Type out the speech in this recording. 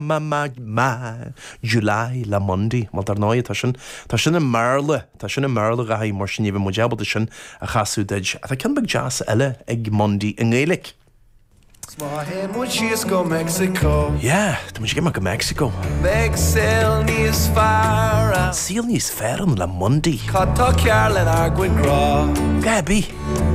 July la Monday mal dar náid tá sin a merle a haí mar sin níbh mujabal sin a chaú deid a cin bag jazz eile ag Monday in Gaelic. Smahen would she's go Mexico. Yeah, tá mu sé go Mexico. Meg sail níos fearr. Síl níos fearr an la Monday. Catá cearlan aghain grá. Gabi.